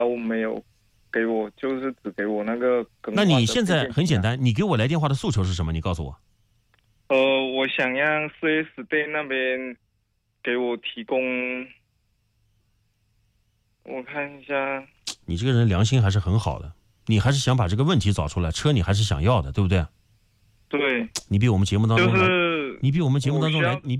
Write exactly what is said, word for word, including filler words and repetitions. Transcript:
都没有给我，就是只给我那个更换的。 那你现在很简单，你给我来电话的诉求是什么？你告诉我。 呃，我想让 四 S 店那边给我提供，我看一下。 你这个人良心还是很好的，你还是想把这个问题找出来，车你还是想要的，对不对？ 对， 你比我们节目当中来， 就是你比我们节目当中来，你。